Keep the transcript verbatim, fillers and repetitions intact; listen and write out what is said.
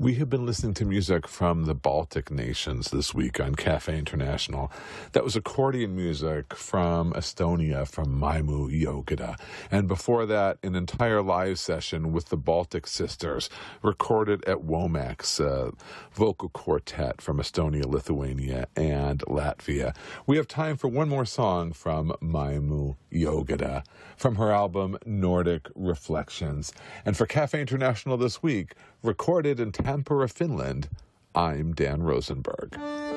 We have been listening to music from the Baltic nations this week on Cafe International. That was accordion music from Estonia, from Maimu Jokeda. And before that, an entire live session with the Baltic Sisters, recorded at Womack's uh, vocal quartet from Estonia, Lithuania, and Latvia. We have time for one more song from Maimu Jokeda, from her album Nordic Reflections. And for Cafe International this week, recorded in Tampere, Finland, I'm Dan Rosenberg.